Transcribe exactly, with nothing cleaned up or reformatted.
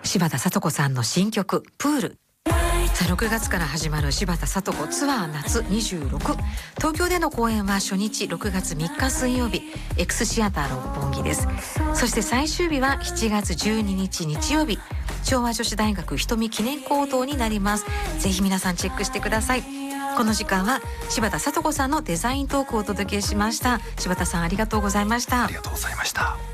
柴田聡子さんの新曲プール。さあろくがつから始まる柴田聡子ツアー夏にじゅうろく、東京での公演は初日ろくがつみっか水曜日 X シアター六本木です。そして最終日はしちがつじゅうににち日曜日、昭和女子大学瞳記念講堂になります。ぜひ皆さんチェックしてください。この時間は柴田聡子さんのデザイントークをお届けしました。柴田さんありがとうございました。 ありがとうございました。